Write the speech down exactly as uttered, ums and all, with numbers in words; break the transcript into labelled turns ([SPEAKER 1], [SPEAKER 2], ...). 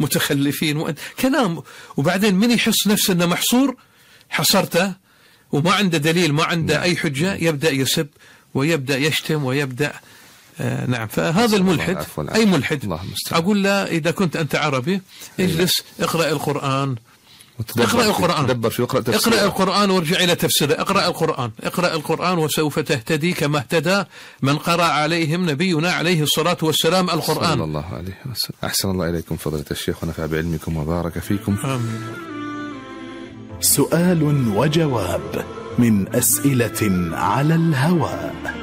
[SPEAKER 1] متخلفين وأنت كلام. وبعدين من يحس نفسه أنه محصور حصرته وما عنده دليل ما عنده نعم. أي حجة، يبدأ يسب ويبدأ يشتم ويبدأ آه نعم. فهذا الملحد أي ملحد أقول له إذا كنت أنت عربي اجلس اقرأ القرآن، اقرأ القرآن
[SPEAKER 2] دبر في اقرأ تفسير.
[SPEAKER 1] اقرأ القرآن وارجع إلى تفسيره. اقرأ القرآن اقرأ القرآن وسوف تهتدي كما اهتدى من قرأ عليهم نبينا عليه الصلاة والسلام القرآن
[SPEAKER 2] صلى الله عليه وسلم. أحسن الله إليكم فضيلة الشيخ ونفع بعلمكم وبارك فيكم.
[SPEAKER 1] آمين.
[SPEAKER 3] سؤال وجواب من أسئلة على الهواء.